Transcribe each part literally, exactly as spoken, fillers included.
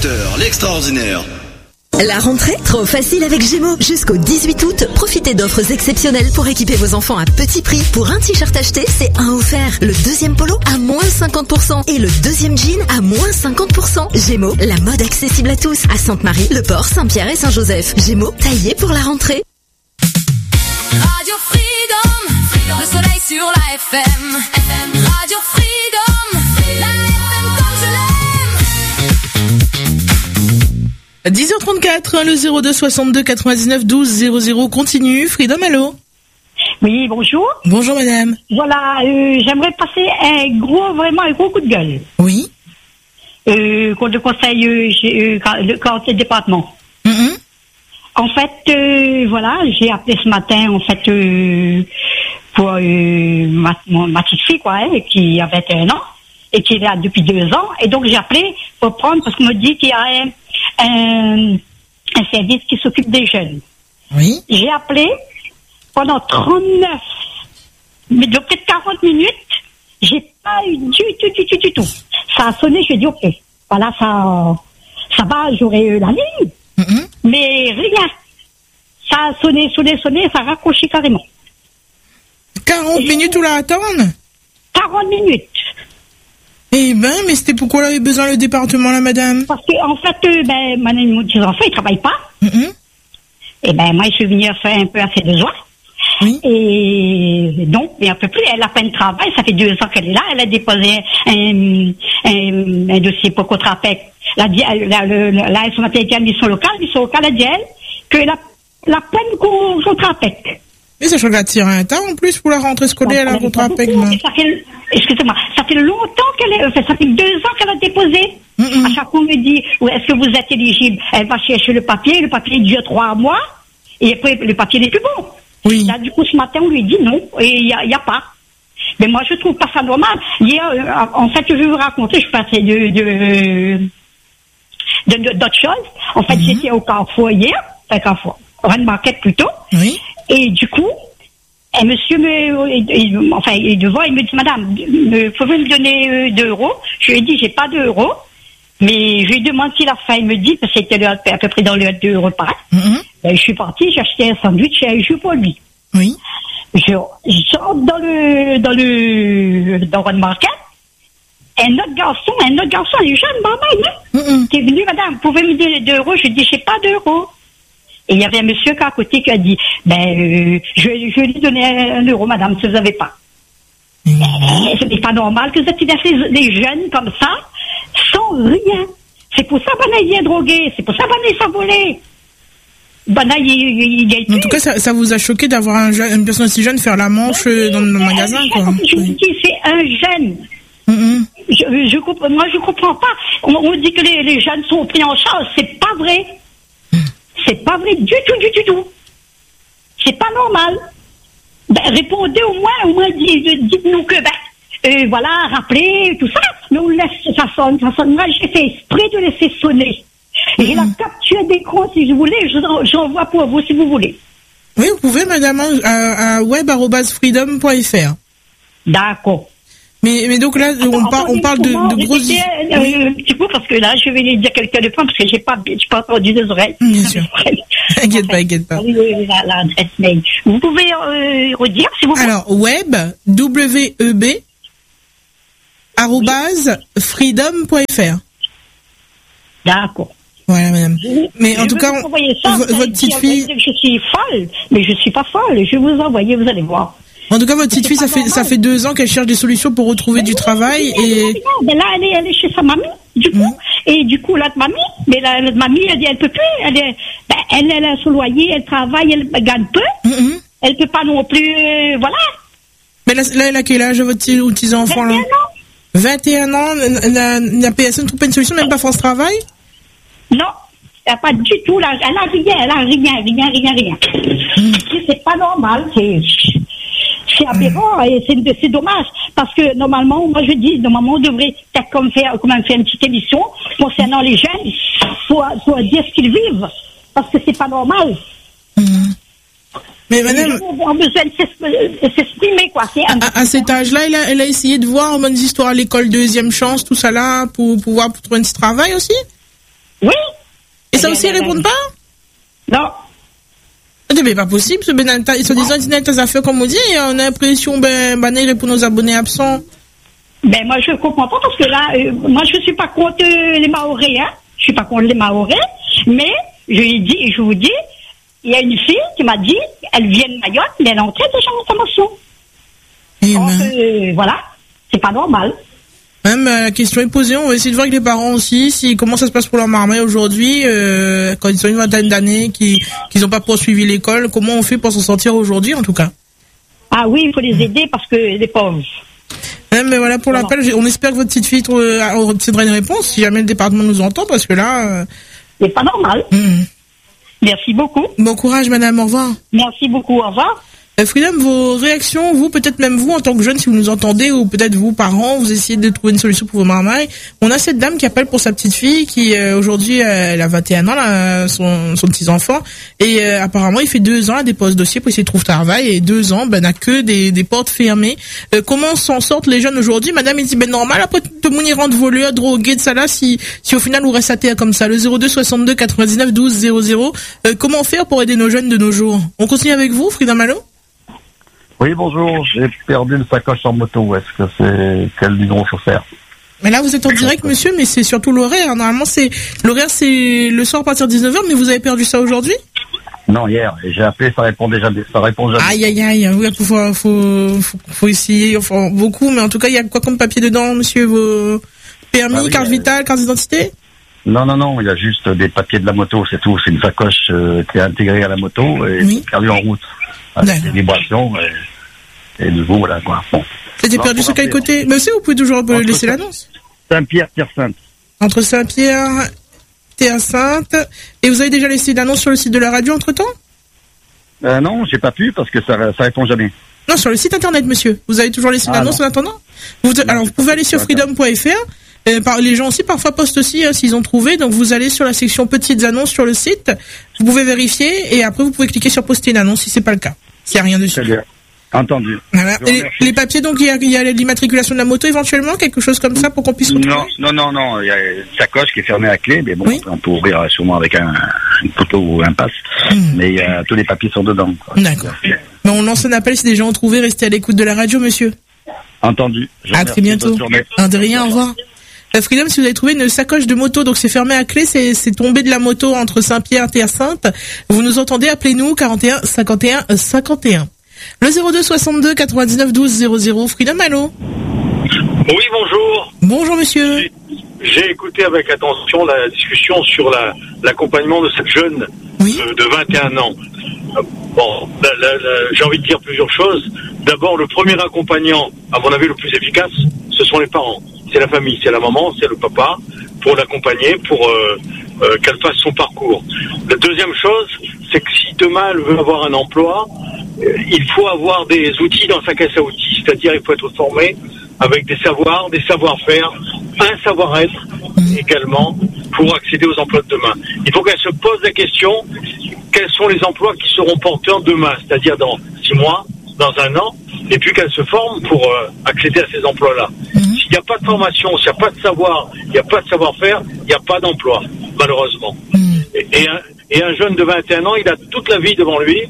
Docteur, l'extraordinaire. La rentrée, trop facile avec Gémeaux. Jusqu'au dix-huit août, profitez d'offres exceptionnelles pour équiper vos enfants à petit prix. Pour un t-shirt acheté, c'est un offert. Le deuxième polo à moins cinquante pour cent et le deuxième jean à moins cinquante pour cent. Gémeaux, la mode accessible à tous. À Sainte-Marie, Le Port, Saint-Pierre et Saint-Joseph. Gémeaux, taillé pour la rentrée. Radio Freedom, Freedom, le soleil sur la F M. F M. Radio Freedom, la F M comme je l'aime. dix heures trente-quatre, le zéro deux soixante-deux quatre-vingt-dix-neuf douze zéro zéro continue. Freedom, allô? Oui, bonjour. Bonjour, madame. Voilà, euh, j'aimerais passer un gros, vraiment un gros coup de gueule. Oui. Euh, contre le conseil, euh, j'ai, euh, le conseil département. Mm-hmm. En fait, euh, voilà, j'ai appelé ce matin, en fait, euh, pour euh, ma, mon, ma petite fille, quoi, hein, qui avait un an, et qui est là depuis deux ans. Et donc, j'ai appelé pour prendre, parce qu'on me dit qu'il y a un, un, un service qui s'occupe des jeunes. Oui. J'ai appelé pendant trente-neuf, mais de près de quarante minutes, j'ai pas eu du tout, du tout, du tout. Ça a sonné, je lui ai dit, ok, voilà, ça, ça va, j'aurai eu la ligne. Mm-hmm. Mais rien. Ça a sonné, sonné, sonné, ça a raccroché carrément. quarante Et minutes ou la attendre? quarante minutes. Eh ben, mais c'était pourquoi elle avait besoin le département, là, madame? Parce que, en fait, euh, ben, mon petit enfant, il travaille pas. Mm-hmm. Et ben, moi, je suis venue faire un peu à ses besoins. Oui. Et donc, mais un peu plus, elle a peine de travail, ça fait deux ans qu'elle est là, elle a déposé un, un, un dossier pour contrat P E C. La, la, la, la, la, son matériel de mission locale, mission locale a dit, elle, que la, la peine qu'on contrat P E C. Mais ça, je regarde tirer un temps, en plus, pour la rentrée scolaire, la contrat P E C, moi. Ça fait, excusez-moi, ça fait longtemps qu'elle est, enfin, ça fait deux ans qu'elle a déposé. Mm-hmm. À chaque fois, on me dit, est-ce que vous êtes éligible? Elle va chercher le papier, le papier dure trois mois, et après, le papier n'est plus bon. Oui. Là, du coup, ce matin, on lui dit non, et il n'y a, y a pas. Mais moi, je trouve pas ça normal. Hier, euh, en fait, je vais vous raconter, je passais de, de, de, de d'autres choses. En fait, mm-hmm. j'étais au Carrefour hier, enfin, Carrefour, Rennes Market plutôt. Oui. Et du coup, un monsieur me, et, et, enfin, il est devant, il me dit, madame, me, pouvez me donner euh, deux euros? Je lui ai dit, j'ai pas deux euros. Mais je lui demande s'il a faim, il me dit, parce que c'était à peu près dans le deux repas. Mm-hmm. Ben, je suis partie, j'ai acheté un sandwich et un jus pour lui. Oui. Je, je rentre dans le, dans le, dans Rennes Market. Un autre garçon, un autre garçon, il est jeune, normal, hein? Mm-hmm. Qui est venu, madame, vous pouvez me donner deux euros? Je lui ai dit, j'ai pas d'euros. Et il y avait un monsieur qui à côté qui a dit, ben, euh, je, je vais lui donner un euro, madame, si vous n'avez pas. Mm-hmm. Ce n'est pas normal que vous êtes laissé les jeunes comme ça, sans rien. C'est pour ça qu'on a bien drogué, c'est pour ça qu'on a volé. Ben là, il, il, il en tout cas, ça, ça vous a choqué d'avoir un jeune, une personne si jeune faire la manche oui, dans le magasin, jeune, quoi. Je vous dis, c'est un jeune. Mm-hmm. Je, je, moi, je comprends pas. On, on dit que les, les jeunes sont pris en charge. C'est pas vrai. Mm. C'est pas vrai du tout, du tout, du tout. C'est pas normal. Ben, répondez au moins, au moins, dites-nous que, ben, euh, voilà, rappelez, tout ça. Mais on laisse, ça sonne, ça sonne. Moi, j'ai fait exprès de laisser sonner. Et j'ai mmh. la capture d'écran, si vous voulez, je, j'envoie pour vous, si vous voulez. Oui, vous pouvez, madame, à, à web arobase freedom point f r. D'accord. Mais, mais donc là, Attends, on, par, on parle de, de grosses... Euh, oui. Un petit peu, parce que là, je vais lui dire quelqu'un de point, parce que j'ai pas, j'ai pas entendu des oreilles. Bien sûr. Inquiète pas, inquiète pas. L'adresse mail. Vous pouvez euh, redire, si vous voulez. Alors, web, W E B, arobase freedom point f r. D'accord. Voilà, madame. Je, mais je en tout cas, ça, v- votre petite fille... Je suis folle, mais je suis pas folle. Je vais vous envoyer, vous allez voir. En tout cas, votre petite fille, ça fait, ça fait deux ans qu'elle cherche des solutions pour retrouver mais du oui, travail oui, et... Mais là, elle est, elle est chez sa mamie, du coup. Mmh. Et du coup, l'autre mamie, mais la, l'autre mamie, elle dit, elle peut plus. Elle est, ben, elle, elle a son loyer, elle travaille, elle gagne peu. Mmh. Elle peut pas non plus, euh, voilà. Mais là, là, elle a quel âge, votre petit, petit enfant, là? vingt et un ans. La, la P S N ne trouve pas une solution, même pas France Travail? Non, elle n'a pas du tout, là, elle a rien, elle a rien, rien, rien, rien. Mmh. C'est pas normal, c'est, c'est aberrant, mmh. et c'est, c'est dommage, parce que normalement, moi je dis, normalement on devrait peut-être comme faire, comme faire une petite émission concernant les jeunes, pour, pour dire ce qu'ils vivent, parce que c'est pas normal. Mmh. Mais madame, on a besoin de s'exprimer, quoi. C'est un... à, à cet âge-là, elle a, elle a essayé de voir bonnes histoires à l'école deuxième chance, tout ça là, pour pouvoir trouver un petit travail aussi? Oui. Et ça aussi, ils répondent pas? Non. Mais pas possible, ce Benalta, ils sont des internet à affaires, comme on dit, et on a l'impression, ben, ben, ils répondent aux abonnés absents. Ben, moi, je comprends pas, parce que là, euh, moi, je suis pas contre euh, les Mahorais, hein. Je suis pas contre les Mahorais, mais, je lui dis, je vous dis, il y a une fille qui m'a dit, elle vient de Mayotte, mais elle est entrée déjà en formation. Eh Donc, ben. euh, voilà. C'est pas normal. Même euh, la question est posée, on va essayer de voir avec les parents aussi, si comment ça se passe pour leur marmaille aujourd'hui, euh, quand ils ont une vingtaine d'années, qui qu'ils n'ont pas poursuivi l'école, comment on fait pour s'en sortir aujourd'hui en tout cas. Ah oui, il faut les aider parce que les pauvres. Ouais, mais voilà pour l'appel, j'ai- on espère que votre petite fille trou- euh, obtiendra une réponse si jamais le département nous entend, parce que là... Euh... C'est pas normal. hmm. Merci beaucoup. Bon courage madame, au revoir. Merci beaucoup, au revoir. Euh, Freedom, vos réactions, vous, peut-être même vous, en tant que jeune, si vous nous entendez, ou peut-être vous, parents, vous essayez de trouver une solution pour vos marmailles. On a cette dame qui appelle pour sa petite fille, qui euh, aujourd'hui, euh, elle a vingt et un ans, là, son, son petit-enfant, et euh, apparemment, il fait deux ans, elle dépose dossier pour essayer de trouver travail, et deux ans, ben, n'a que des, des portes fermées. Euh, comment s'en sortent les jeunes aujourd'hui? Madame, il dit, ben, normal, après, tout le monde y rentre voleur, drogué, de ça là, si, si au final, vous restez à terre comme ça. Le zéro deux soixante-deux quatre-vingt-dix-neuf douze zéro zéro. Euh, comment faire pour aider nos jeunes de nos jours? On continue avec vous, Freedom Allo? Oui, bonjour, j'ai perdu le sacoche en moto. Est-ce que c'est quel numéro faut faire? Mais là, vous êtes en direct, monsieur, mais c'est surtout l'horaire. Normalement, c'est l'horaire, c'est le soir à partir de dix-neuf heures, mais vous avez perdu ça aujourd'hui? Non, hier. Et j'ai appelé, ça répond déjà, ça répond jamais. Aïe, aïe, aïe. Oui, faut, faut, faut, faut essayer, enfin, beaucoup, mais en tout cas, il y a quoi comme papier dedans, monsieur? Vos permis, Ah oui, carte euh, vitale, carte d'identité? Non, non, non, il y a juste des papiers de la moto, c'est tout. C'est une sacoche euh, qui est intégrée à la moto et Oui. perdue en route. Avec D'accord. des vibrations et, et du coup, voilà, quoi. Bon. C'était Non, perdu faut sur quel rappeler. côté? Mais aussi, vous pouvez toujours Entre- laisser l'annonce. Saint-Pierre, Pierre-Sainte. Entre Saint-Pierre, Théa-Sainte, et vous avez déjà laissé l'annonce sur le site de la radio entre-temps? Euh, non, j'ai pas pu parce que ça, ça répond jamais. Non, sur le site internet, monsieur. Vous avez toujours laissé Ah, l'annonce en non. attendant? Vous, alors, vous pouvez aller sur freedom point f r. Euh, par, les gens aussi parfois postent aussi hein, s'ils ont trouvé. Donc, vous allez sur la section petites annonces sur le site. Vous pouvez vérifier et après, vous pouvez cliquer sur poster une annonce si c'est pas le cas. S'il n'y a rien dessus. Très bien. Entendu. Voilà. Je vous Et remercie. les papiers, donc, il y a, il y a l'immatriculation de la moto éventuellement, quelque chose comme ça pour qu'on puisse retrouver? Non, non, non, non. Il y a une sacoche qui est fermée à clé, mais bon, Oui. on peut ouvrir euh, sûrement avec un, un couteau ou un passe. Hmm. Mais euh, tous les papiers sont dedans. quoi. D'accord. Mais on lance un appel si des gens ont trouvé. Restez à l'écoute de la radio, monsieur. Entendu. Je vous À remercie. très bientôt. Bonne journée. Un de rien, au revoir. Euh, Freedom, si vous avez trouvé une sacoche de moto, donc c'est fermé à clé, c'est, c'est tombé de la moto entre Saint-Pierre et Terre-Sainte. Vous nous entendez, appelez-nous, quarante et un cinquante et un cinquante et un. Le zéro deux soixante-deux quatre-vingt-dix-neuf douze zéro zéro. Freedom, allô? Oui, bonjour. Bonjour, monsieur. J'ai- J'ai écouté avec attention la discussion sur la, l'accompagnement de cette jeune Oui. de, de vingt et un ans. Euh, Bon, la- la- la- j'ai envie de dire plusieurs choses. D'abord, le premier accompagnant, à mon avis le plus efficace, ce sont les parents. C'est la famille, c'est la maman, c'est le papa, pour l'accompagner, pour euh, euh, qu'elle fasse son parcours. La deuxième chose, c'est que si demain elle veut avoir un emploi, euh, il faut avoir des outils dans sa caisse à outils. C'est-à-dire, il faut être formé avec des savoirs, des savoir-faire, un savoir-être également pour accéder aux emplois de demain. Il faut qu'elle se pose la question, quels sont les emplois qui seront porteurs demain, c'est-à-dire dans six mois, dans un an, et puis qu'elle se forme pour euh, accéder à ces emplois-là. S'il n'y a pas de formation, s'il n'y a pas de savoir, il n'y a pas de savoir-faire, il n'y a pas d'emploi, malheureusement. Et, et, un, et un jeune de vingt et un ans, il a toute la vie devant lui.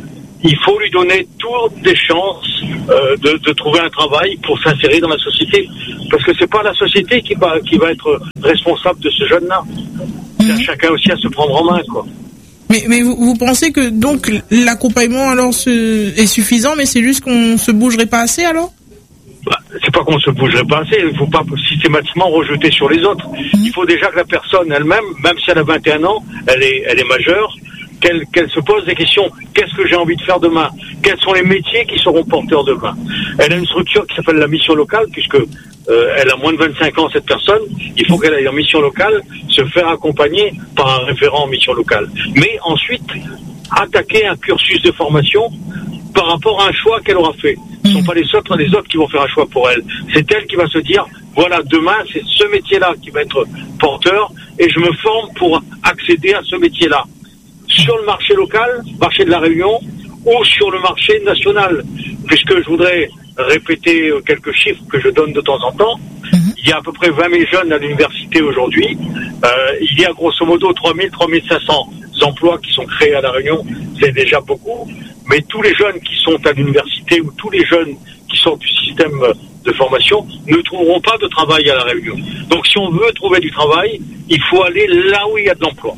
Il faut lui donner toutes les chances euh, de, de trouver un travail pour s'insérer dans la société. Parce que c'est pas la société qui va, qui va être responsable de ce jeune-là. C'est à chacun aussi à se prendre en main, quoi. Mais, mais vous, vous pensez que donc l'accompagnement alors ce, est suffisant, mais c'est juste qu'on se bougerait pas assez alors? Bah, c'est pas qu'on se bougerait pas assez, il faut pas systématiquement rejeter sur les autres. Il faut déjà que la personne elle-même, même si elle a vingt et un ans, elle est, elle est majeure, qu'elle, qu'elle se pose des questions. Qu'est-ce que j'ai envie de faire demain? Quels sont les métiers qui seront porteurs demain? Elle a une structure qui s'appelle la mission locale, puisque euh, elle a moins de vingt-cinq ans, cette personne. Il faut qu'elle aille en mission locale, se faire accompagner par un référent en mission locale. Mais ensuite, attaquer un cursus de formation par rapport à un choix qu'elle aura fait. Ce ne sont pas les autres, les autres qui vont faire un choix pour elle. C'est elle qui va se dire, voilà, demain, c'est ce métier-là qui va être porteur, et je me forme pour accéder à ce métier-là. Sur le marché local, marché de la Réunion, ou sur le marché national. Puisque je voudrais répéter quelques chiffres que je donne de temps en temps. il y a à peu près vingt mille jeunes à l'université aujourd'hui. Euh, il y a grosso modo trois mille, trois mille cinq cents emplois qui sont créés à La Réunion. C'est déjà beaucoup. Mais tous les jeunes qui sont à l'université ou tous les jeunes qui sortent du système de formation ne trouveront pas de travail à La Réunion. Donc si on veut trouver du travail, il faut aller là où il y a de l'emploi.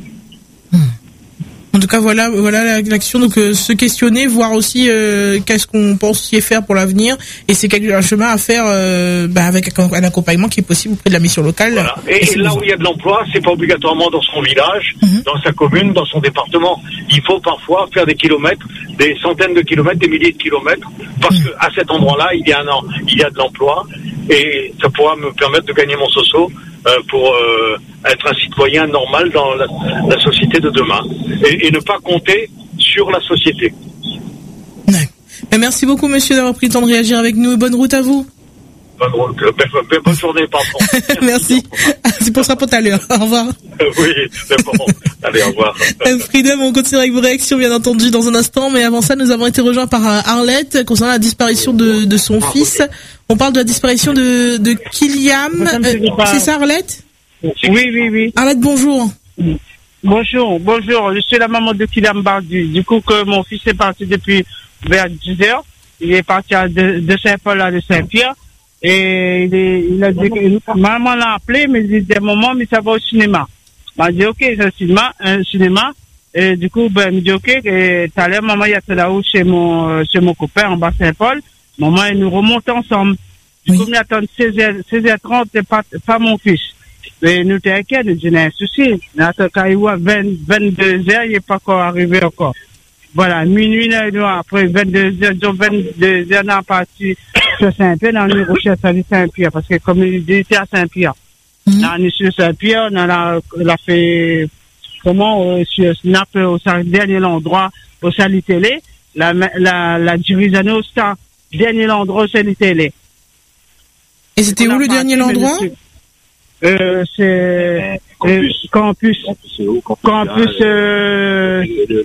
En tout cas, voilà, voilà l'action. Donc, euh, se questionner, voir aussi euh, qu'est-ce qu'on pense y faire pour l'avenir. Et c'est un chemin à faire euh, bah, avec un, un accompagnement qui est possible auprès de la mission locale. Voilà. Et, et, et là où il y a de l'emploi, c'est pas obligatoirement dans son village, mm-hmm. dans sa commune, dans son département. Il faut parfois faire des kilomètres, des centaines de kilomètres, des milliers de kilomètres, parce mm-hmm. que à cet endroit-là, il y a un an, il y a de l'emploi, et ça pourra me permettre de gagner mon soso. Euh, pour euh, être un citoyen normal dans la, la société de demain et, et ne pas compter sur la société. Ouais. Mais merci beaucoup, monsieur, d'avoir pris le temps de réagir avec nous et bonne route à vous. Bonne route, bonne, bonne journée, pardon. Merci. C'est pour ça pour tout à l'heure. Au revoir. Oui, c'est bon. Allez, au revoir. Freedom, on continue avec vos réactions, bien entendu, dans un instant. Mais avant ça, nous avons été rejoints par Arlette concernant la disparition de, de son fils. On parle de la disparition de, de Kyliam. Euh, c'est ça, Arlette? Oui, oui, oui. Arlette, bonjour. Bonjour, bonjour. Je suis la maman de Kyliam Bardu. Du coup, que mon fils est parti depuis vers dix heures. Il est parti à de, de Saint-Paul à de Saint-Pierre. Et il, est, il a dit que maman l'a appelé, mais il dit maman, mais ça va au cinéma. M'a dit ok, c'est un cinéma, un cinéma. Et du coup, ben, il me dit ok, et tout à l'heure, maman, il y a là-haut chez mon, chez mon copain en bas Saint-Paul. Maman, et nous remontons ensemble. Du coup, nous attendons seize heures trente, et pas, pas mon fils. Et nous t'es inquiets, nous disons, un souci. Nous attendons quand il voit vingt-deux heures, il n'est pas encore arrivé encore. Voilà, minuit, nous, après vingt-deux heures, vingt-deux heures, on est parti sur Saint-Pierre, on est recherché à Saint-Pierre, parce que comme il était à Saint-Pierre. Mm-hmm. On est sur Saint-Pierre, on a, on a fait, comment, euh, sur Snap, au dernier endroit, au Sali Télé, la, la, la division au Star, dernier endroit au Sali Télé. Et c'était où le dernier endroit? Euh, c'est Campus. Campus. Campus, euh,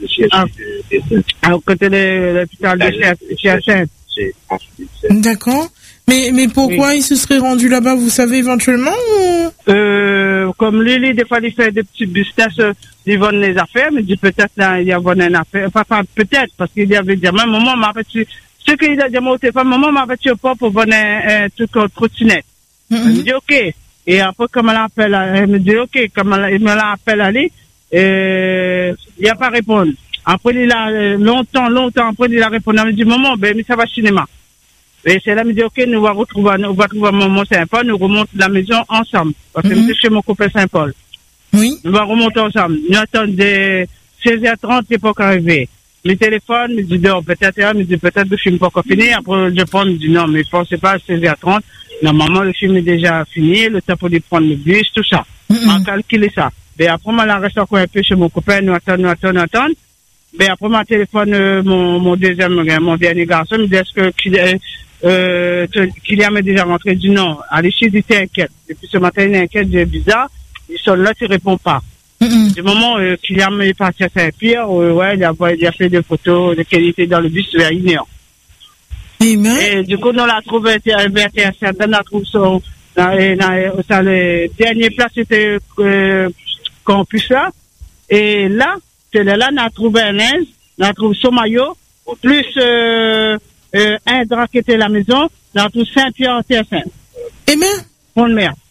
à côté de l'hôpital de Chiachette. D'accord. Mais, mais pourquoi oui. il se serait rendu là-bas, vous savez éventuellement ou... euh, Comme Lily, des fois, il fait des petits business, euh, il vend les affaires, mais il dit peut-être là, il a vendu une affaire. Enfin, pas peut-être, parce qu'il avait dit, maman m'a fait, ce qu'il a dit au téléphone, maman m'a fait pas pour vendre un, un truc au trottinette. Mm-hmm. Elle me dit, ok. Et après, comme elle appelle, elle me dit, ok, comme elle, elle me l'appelle à lui, euh, il n'a pas répondu. Après, il a, longtemps, longtemps, après, il a répondu, elle me dit, maman, ben, mais ça va au cinéma. Et c'est là, elle me dit, ok, nous va retrouver, nous va trouver maman Saint-Paul, nous remontons la maison ensemble. Parce que mm-hmm. c'est chez mon copain Saint-Paul. Oui. Nous va remonter ensemble. Nous attendons de seize heures trente, il n'est pas encore arrivé. Le téléphone, me dit, non, peut-être, me dit, peut-être le film n'est pas encore fini. Après, je prends, me dit, non, mais pensez pas à seize heures trente. Normalement, le film est déjà fini, le temps pour lui prendre le bus, tout ça. Mm-hmm. On calcule ça. Et après, moi, là, reste encore un peu chez mon copain, nous attendons, nous attendons, nous attendons. Mais après, mon téléphone, euh, mon, mon deuxième, mon dernier garçon, me dit, est-ce que, qu'il, euh, Kyliam est déjà rentré? Du non. Allez, il était inquiète. Depuis ce matin, il est inquiète, c'est bizarre. Ils sont là, tu réponds pas. Mm-hmm. Du moment, euh, Kyliam est parti à Saint-Pierre, euh, ouais, il a, il a fait des photos de qualité dans le bus vers une heure. Et, et du coup, nous la trouvé vers T S R, on la trouve sur, dans, dans, dans le dernier place, c'était, euh, Campus là. Et là, c'est là, on a trouvé un linge, on a trouvé son maillot, plus, euh, euh, un drap qui était à la maison, on a trouvé Saint-Pierre en T S R. Et bien? Fond de mer.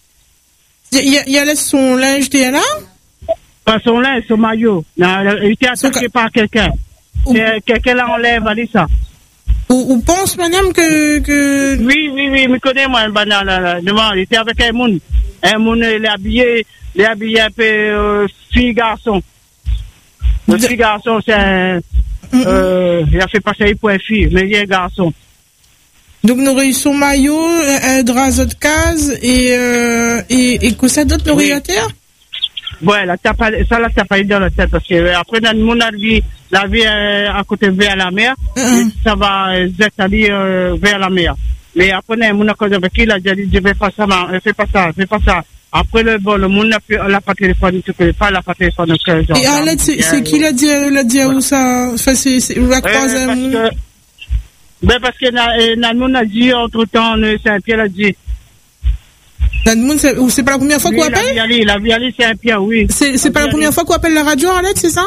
Il y a, il y a là son linge, t'es là? Pas son linge, son maillot. Non, il était attaqué par quelqu'un. C'est, quelqu'un l'enlève, allez ça. Ou, ou pense, madame, que, que... Oui, oui, oui, me connais, moi, là, là, là, là, il était avec un monde. Un monde, il est habillé, il est habillé un peu, euh, fille, garçon. Le fille, garçon, c'est un, mm-hmm. euh, il a fait passer pour un fille, mais il est un garçon. Donc, nous avons eu son maillot, un drap de case, et, euh, et, et que ça d'autre, nous oui. Ouais, la tape, ça, la tape dans la tête, parce que après, dans mon avis, la vie euh, à côté vers la mer, mm-hmm. ça va s'étaler euh, vers la mer. Mais après, mon accord avec qui, il a dit, je vais pas ça, je fais pas ça, je fais pas ça. Après, le bon, le monde n'a pas téléphone, tu peux pas la pas téléphone. Et Arlette, c'est, c'est qui l'a dit, l'a dit où ça, enfin, c'est, c'est, la croisée. Ben, parce que, na, na, nous, a dit, entre temps, Saint-Pierre a dit. Nadmoun, c'est, ou c'est pas la première fois Oui, qu'on la appelle? Viali, la Viali, c'est un pierre, oui. C'est, c'est pas la première fois qu'on appelle la radio, Arlette, c'est ça?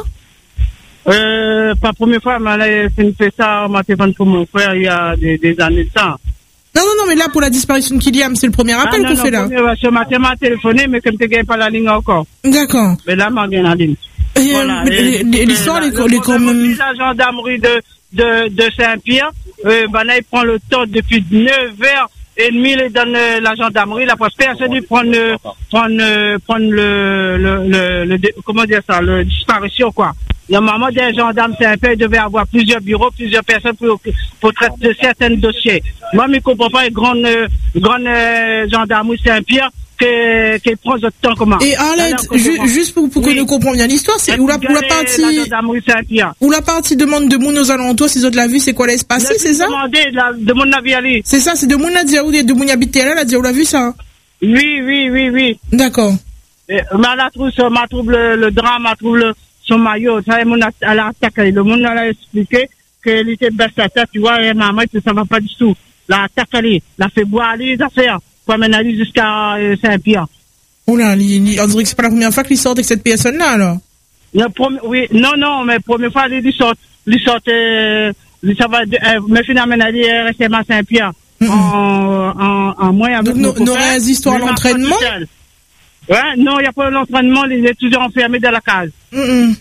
Euh, pas la première fois, mais là, c'est une fait ça, on m'a téléphone pour mon frère il y a des, des années de ça. Non, non, non, mais là, pour la disparition de Kyliam, c'est le premier appel ah, qu'on non, fait non, là. Premier, ce matin, m'a téléphoné, mais comme tu n'as pas la ligne encore. D'accord. Mais là, m'a bien la ligne. Et, Voilà. euh, Et, les- l'histoire, les, le les, quand problème même. aussi, la gendarmerie de, de, de Saint-Pierre, euh, ben là, il prend le temps depuis neuf heures et demie, il donne euh, la gendarmerie, la poste personne lui prendre, euh, prendre, euh, prendre le, le, le, le, le- comment dire ça, le disparition, quoi. Normalement, des gendarmes Saint-Pierre devaient avoir plusieurs bureaux, plusieurs personnes pour, pour traiter de certains dossiers. Moi, je ne comprends pas une grande, euh, grande euh, gendarmerie Saint-Pierre qui, qui prend ce temps comment. Et Arlette, Alors, ju- comment- juste pour, pour que Oui. nous comprenions bien l'histoire, c'est Et où la, où la regardez partie, La gendarmerie Saint-Pierre. où la partie demande de Moun aux alentours, ces autres la vue, c'est quoi laisse passer, c'est ça? Demandez la, de mon avis aller. C'est ça, c'est de Moun la Diaou, de Moun habité là, la Diaou l'a vu ça? Oui, oui, oui, oui. D'accord. Et, mais elle trouve, elle trouve le, le drame, elle trouve le, son maillot. Ça, elle a attaqué. Le monde a expliqué qu'elle était baisse la tête, tu vois, et maman, ça va pas du tout. La attaqué, la fait boire les affaires, pour amener aller jusqu'à euh, Saint-Pierre. Oula, li- li- on dirait que c'est pas la première fois qu'il sort avec cette personne-là, alors. Le premier, oui, non, non, mais première fois, il sort, il sort, euh, il ça va, euh, mais finalement, elle est restée à Saint-Pierre. Mhm. En, en, en moins avec Donc, mon nos- nos copain. réelles histoires Mais ma d'entraînement? femme toute seule. Ouais, non, il n'y a pas d'entraînement, il est toujours enfermé dans la case. Mm, mm.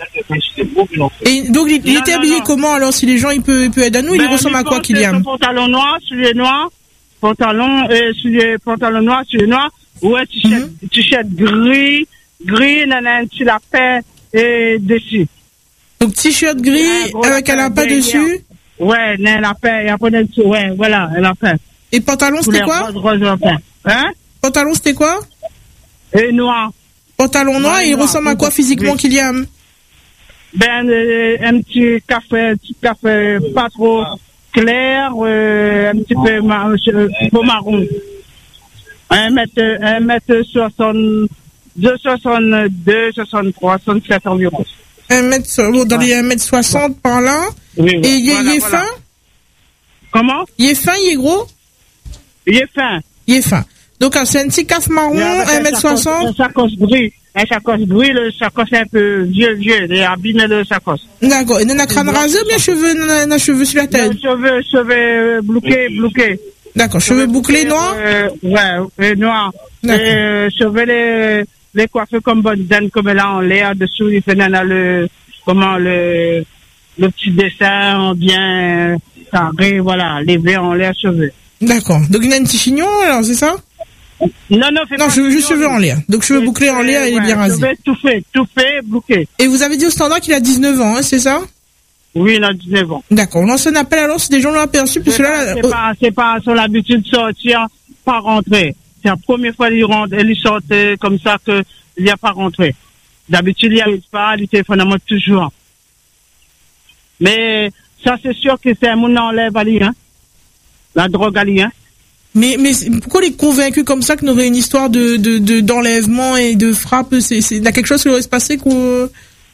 Et donc, il, il Non, était non, habillé non. comment, alors, si les gens, il peut, il peut être à nous, il Ben, ressemble à lui quoi, porte Kyliam? son pantalon noir, souliers noirs, pantalon, euh, souliers, pantalon noir, souliers noirs, ouais, t-shirt, Mhm. t-shirt gris, gris, il a un petit lapin, et dessus. Donc, t-shirt gris, Un gros avec un lapin lapin derrière. dessus. Ouais, il a un lapin, et après, dessus, ouais, voilà, un lapin. Et pantalon, c'était Couleur quoi? rose, rose, lapin. Hein? Pantalon, c'était quoi? Et noir. Pantalon noir, Ouais, et il noir, ressemble à oui, quoi physiquement, oui. Kyliam? Ben, euh, un petit café, un petit café pas trop clair, euh, un petit peu mar- euh, peu marron. Un mètre, un mètre soixante, deux, soixante-deux, soixante-trois, soixante-sept environ. Un mètre, so- dans les un mètre soixante par là. Oui, Et il est, voilà, il est voilà. fin? Comment? Il est fin, il est gros? Il est fin. Il est fin. Donc, ah, c'est un petit caf marron, Il a un mètre soixante. Un sacoche gris. Un sacoche gris, le sacoche un peu vieux, vieux. Il a abîmé le sacoche. D'accord. Et il a crâne rasé ou bien cheveux, il a cheveux sur la tête? Les cheveux, cheveux bloqués, bloqués. D'accord. Cheveux bouclés noirs? Euh, ouais, et noirs. Et D'accord. euh, cheveux les, les coiffés comme bonne dame, comme elle a en l'air dessous, il fait dans le, comment, le, le petit dessin bien carré, voilà, les verts en l'air cheveux. D'accord. Donc, il a un petit chignon, alors, c'est ça? Non, non, fais Non, pas cheveux, juste chignon, cheveux en l'air. Donc, cheveux bouclés en l'air, il est ouais, bien rasé. Cheveux tout fait, tout fait, bouclé. Et vous avez dit au standard qu'il a dix-neuf ans, hein, c'est ça? Oui, il a dix-neuf ans. D'accord. On lance un appel alors si des gens l'ont aperçu, parce que C'est là, pas, euh, c'est pas, c'est pas son habitude de sortir, pas rentrer. C'est la première fois qu'il rentre, elle sort euh, comme ça que il n'y a pas rentré. D'habitude, il n'y arrive pas, il téléphone à moi toujours. Mais ça, c'est sûr que c'est un monde enlève à lui, hein. La drogue à lui, hein. mais, mais c'est- pourquoi il est convaincu comme ça qu'on aurait une histoire de, de, de, d'enlèvement et de frappe? C'est, c'est, il y a quelque chose qui aurait se passer qu'on,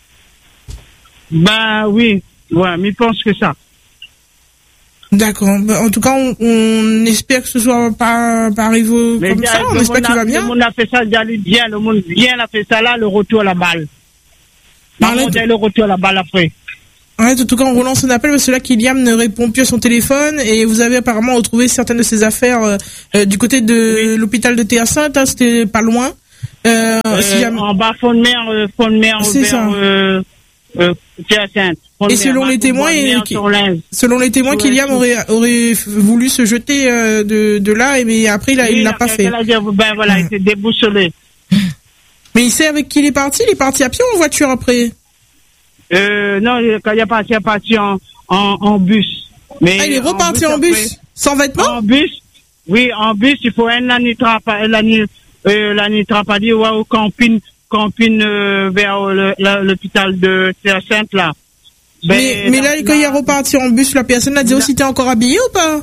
Ben oui, ouais, mais il pense que ça. d'accord. Ben, en tout cas, on, on espère que ce soit pas, pas arrivé Mais comme bien, ça. On le espère monde qu'il a- va bien. Le monde a fait ça, il allait bien, le monde bien a fait ça là, le retour à la balle. Le Arlette- monde a le retour à la balle après. Ouais, en tout cas, on relance un appel parce que là, Kyliam ne répond plus à son téléphone et vous avez apparemment retrouvé certaines de ses affaires euh, euh, du côté de l'hôpital de Théa-Sainte, hein, c'était pas loin. Euh, Euh, si jamais- En bas, fond de mer, euh, fond de mer, C'est vers, ça. euh, euh, Théa-Sainte. Fond de Et mer, selon bas, les fond de témoins, mer, il- sur l'Inde. Selon les témoins, Ouais, Kyliam tout. aurait, aurait f- voulu se jeter euh, de, de là, et mais après, il a- Oui, il l'a a- pas fait. elle a dit, ben voilà, il était déboussolé. Mais il sait avec qui il est parti? Il est parti à pied ou en voiture après? Euh, non, il- quand il est parti, il est parti en, en, en bus. Mais Ah, il est reparti en après- bus? Sans vêtements? En bus, oui, en bus, il faut un anitrapa, l'ani, euh, l'anitrapadi ou au camping, camping, euh, vers le- la- l'hôpital de Théa-Sainte, là. Mais, Ben, mais là, quand il est reparti en bus, la personne a dit, oh, si t'es encore habillé ou pas?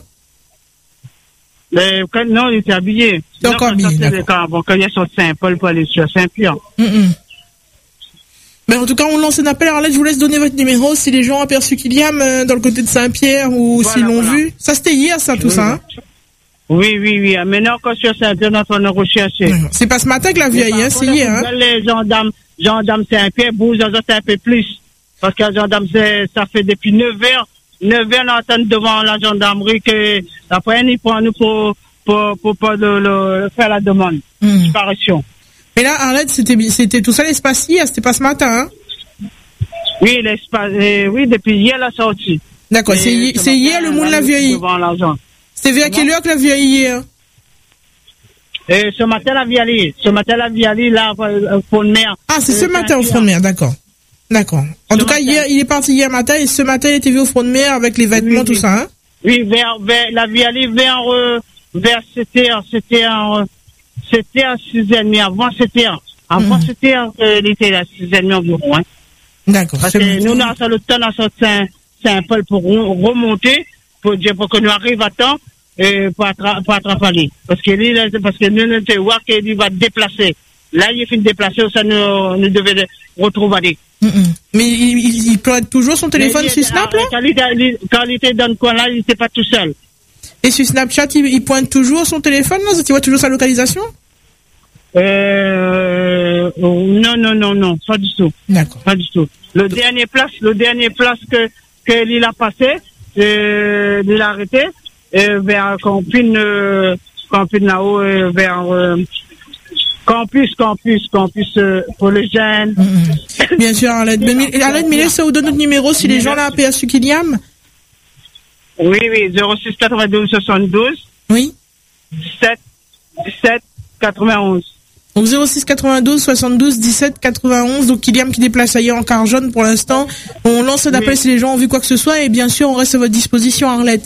ben, quand- non, il était habillé. Il était Non, encore quand habillé, ça, c'est d'accord. quand, bon, quand il est sur Saint-Paul pour aller sur Saint-Pierre. Mm, mm. Ben, en tout cas, on lance un appel. Arlette, je vous laisse donner votre numéro si les gens ont aperçu Kyliam euh, dans le côté de Saint-Pierre ou Voilà, s'ils l'ont voilà. vu. Ça, c'était hier, ça, tout ça, hein? Oui, oui, oui. Maintenant, quand sur Saint-Pierre, on a recherché. C'est pas ce matin que la vieille, hein, c'est hier, hein. Les gendarmes, gendarmes Saint-Pierre, bougent un peu plus. Parce que les gendarmes, ça fait depuis neuf heures, neuf heures, on attend devant la gendarmerie que, après, ils prennent nous pour, pour, pour, pour le, le, faire la demande. Mmh. Disparition. Mais là, Arlette, c'était, c'était tout ça l'espace hier, c'était pas ce matin, hein? Oui, l'espace, euh, oui, depuis hier, la sortie. D'accord, c'est, c'est hier le monde l'a vieilli. C'était vers quelle heure que la vieilli hier? Et ce matin, la vieilli. Ce matin, la vieilli, là, au front de mer. Ah, c'est ce matin au front de mer, d'accord. D'accord. En tout cas, hier, il est parti hier matin, et ce matin, il était vu au front de mer avec les vêtements, oui, tout oui. ça, hein? Oui, vers, vers, la vieilli, vers, euh, vers, c'était, c'était en, c'était à six heures trente, avant c'était, avant mmh. c'était, euh, il était à six heures trente environ, hein. D'accord. Parce que nous, on a le temps, on a sorti Saint-Paul pour remonter, pour dire, pour que nous arrivions à temps, et pour attraper, pour attraper. Parce que lui, parce que nous, nous, voir qu'il va déplacer. Là, il fait déplacer, ça nous, nous devait retrouver. Mm-mm. Mais il, il, il prend toujours son téléphone sur Snap, là? Quand il, était, quand il était dans le coin, là, il n'était pas tout seul. Et sur Snapchat, il, il pointe toujours son téléphone, là? Tu vois toujours sa localisation? Euh, non, non, non, non, pas du tout. D'accord. Pas du tout. Le Donc, dernier place, le dernier place que, que il a passé, euh, il a arrêté, euh, vers Campine, euh, Campine là-haut, euh, vers, euh, Campus, campus, campus, euh, pour les jeunes. Mmh. Bien sûr, Arlette. Arlette, mais laisse vous donne notre numéro si les gens l'ont aperçu Kyliam. Oui, oui, zéro six quatre-vingt-douze soixante-douze. Oui. dix-sept, dix-sept, quatre-vingt-onze. Donc zéro six quatre-vingt-douze soixante-douze dix-sept quatre-vingt-onze. Donc Kyliam qui déplace ailleurs en car jaune pour l'instant. On lance un appel oui. si les gens ont vu quoi que ce soit et bien sûr on reste à votre disposition, Arlette.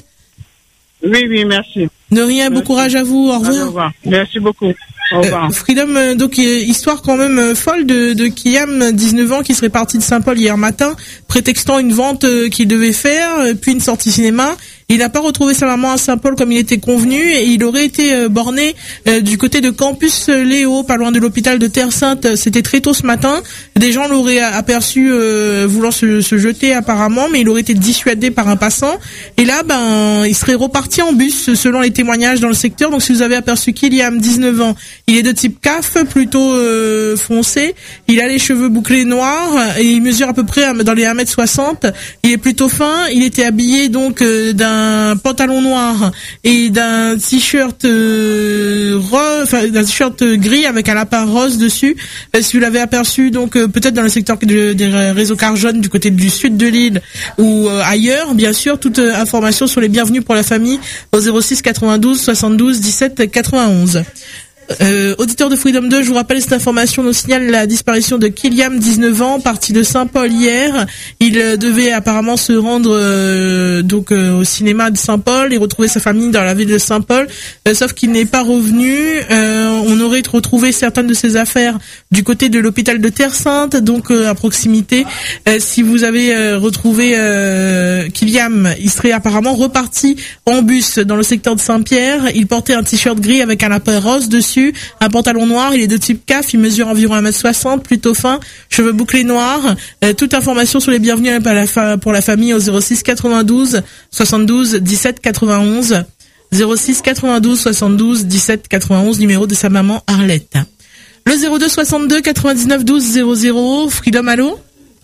Oui, oui, merci. De rien, merci. Bon courage à vous. Au revoir. Au revoir. Merci beaucoup. Au revoir. Euh, Freedom, euh, donc euh, histoire quand même euh, folle de, de Kyliam, dix-neuf ans, qui serait parti de Saint-Paul hier matin, prétextant une vente euh, qu'il devait faire, euh, puis une sortie cinéma. Il n'a pas retrouvé sa maman à Saint-Paul comme il était convenu et il aurait été euh, borné euh, du côté de Campus Léo, pas loin de l'hôpital de Terre-Sainte. C'était très tôt ce matin. Des gens l'auraient aperçu euh, voulant se, se jeter apparemment, mais il aurait été dissuadé par un passant. Et là, ben, il serait reparti en bus selon les témoignages dans le secteur. Donc si vous avez aperçu Kyliam, dix-neuf ans, il est de type C A F, plutôt euh, foncé. Il a les cheveux bouclés noirs et il mesure à peu près dans les un mètre soixante. Il est plutôt fin. Il était habillé donc euh, d'un un pantalon noir et d'un t-shirt euh, rose, enfin d'un t-shirt gris avec un lapin rose dessus. Euh, si vous l'avez aperçu donc euh, peut-être dans le secteur de, des réseaux car jaunes du côté du sud de l'île ou euh, ailleurs, bien sûr, toute euh, information sur les bienvenus pour la famille au zéro six quatre-vingt-douze soixante-douze dix-sept quatre-vingt-onze. Euh, auditeur de Freedom deux, je vous rappelle cette information nous signale la disparition de Kyliam, dix-neuf ans, parti de Saint-Paul hier. Il euh, devait apparemment se rendre euh, donc euh, au cinéma de Saint-Paul et retrouver sa famille dans la ville de Saint-Paul, euh, sauf qu'il n'est pas revenu. Euh, on aurait retrouvé certaines de ses affaires du côté de l'hôpital de Terre-Sainte, donc euh, à proximité. Euh, si vous avez euh, retrouvé euh, Kyliam, il serait apparemment reparti en bus dans le secteur de Saint-Pierre. Il portait un t-shirt gris avec un lapin rose dessus, un pantalon noir, il est de type C A F, il mesure environ un mètre soixante, plutôt fin, cheveux bouclés noirs. Euh, toute information sur les bienvenus à la fa- pour la famille au zéro six quatre-vingt-douze soixante-douze dix-sept quatre-vingt-onze. zéro six quatre-vingt-douze soixante-douze dix-sept quatre-vingt-onze, numéro de sa maman Arlette. Le zéro deux soixante-deux quatre-vingt-dix-neuf douze zéro zéro, Freedom, allô?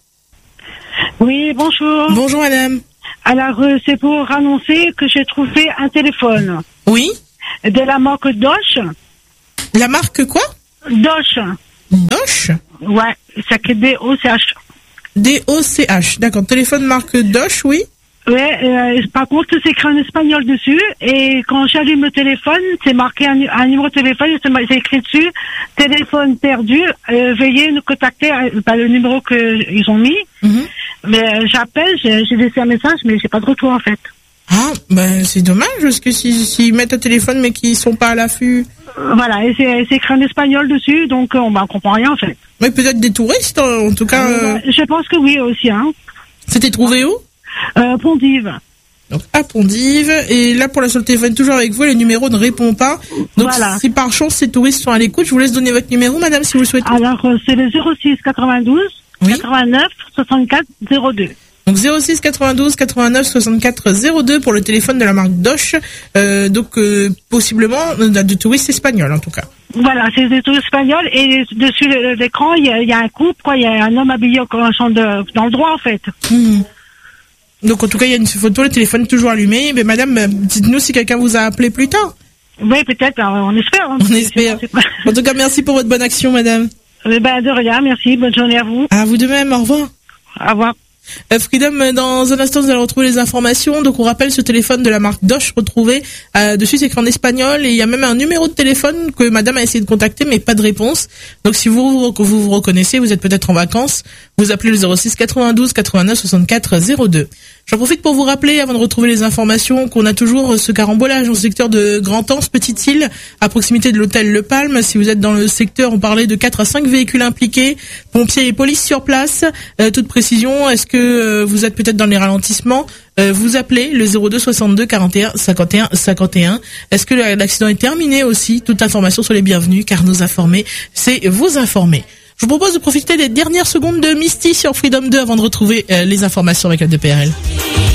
Oui, bonjour. Bonjour madame. Alors, euh, c'est pour annoncer que j'ai trouvé un téléphone. Oui. De la marque Dosh. La marque quoi? Dosh. Dosh? Ouais, c'est que D O C H. D O C H, d'accord. Téléphone marque Dosh, oui. Ouais, euh, par contre, c'est écrit en espagnol dessus, et quand j'allume le téléphone, c'est marqué un, un numéro de téléphone, c'est écrit dessus, téléphone perdu, euh, veuillez nous contacter, euh, par le numéro qu'ils ont mis. Mm-hmm. Mais euh, j'appelle, j'ai, j'ai laissé un message, mais j'ai pas de retour en fait. Ah, ben c'est dommage, parce que s'ils si, si mettent un téléphone mais qu'ils sont pas à l'affût. Voilà, et c'est, c'est écrit en espagnol dessus, donc on ben, comprend rien en fait. Mais peut-être des touristes, en tout cas. Euh, euh... Je pense que oui aussi. Hein. C'était trouvé où? euh, Pondive. Donc à Pondive, et là pour la sur le téléphone toujours avec vous, le numéro ne répond pas. Donc voilà. Si par chance ces touristes sont à l'écoute, je vous laisse donner votre numéro, madame, si vous le souhaitez. Alors euh, c'est le zéro six quatre-vingt-douze oui. quatre-vingt-neuf soixante-quatre zéro deux. Donc zéro six quatre-vingt-douze quatre-vingt-neuf soixante-quatre zéro deux pour le téléphone de la marque Doche, euh, donc euh, possiblement de touristes espagnols en tout cas. Voilà, c'est des touristes espagnols et dessus l'écran, il y a, il y a un couple, quoi, il y a un homme habillé comme un champ de, dans le droit en fait. Mmh. Donc en tout cas, il y a une photo, le téléphone toujours allumé. Mais madame, dites-nous si quelqu'un vous a appelé plus tard. Oui, peut-être, on espère. Hein, on espère. En tout cas, merci pour votre bonne action, madame. Eh ben, de rien, merci, bonne journée à vous. À vous de même, au revoir. Au revoir. Euh, Freedom, dans un instant, vous allez retrouver les informations. Donc, on rappelle ce téléphone de la marque Doche retrouvé. Euh, dessus, c'est écrit en espagnol et il y a même un numéro de téléphone que madame a essayé de contacter, mais pas de réponse. Donc, si vous vous, vous, vous reconnaissez, vous êtes peut-être en vacances, vous appelez le zéro six quatre-vingt-douze quatre-vingt-neuf soixante-quatre zéro deux. J'en profite pour vous rappeler, avant de retrouver les informations, qu'on a toujours ce carambolage dans le secteur de Grand-Anse, Petite-Île, à proximité de l'hôtel Le Palme. Si vous êtes dans le secteur, on parlait de quatre à cinq véhicules impliqués, pompiers et police sur place. Euh, toute précision, est-ce que euh, vous êtes peut-être dans les ralentissements? Euh, vous appelez le zéro deux soixante-deux quarante et un cinquante et un cinquante et un. Est-ce que l'accident est terminé aussi? Toute information sur les bienvenus, car nous informer, c'est vous informer. Je vous propose de profiter des dernières secondes de Misty sur Freedom deux avant de retrouver euh, les informations avec la D P R L.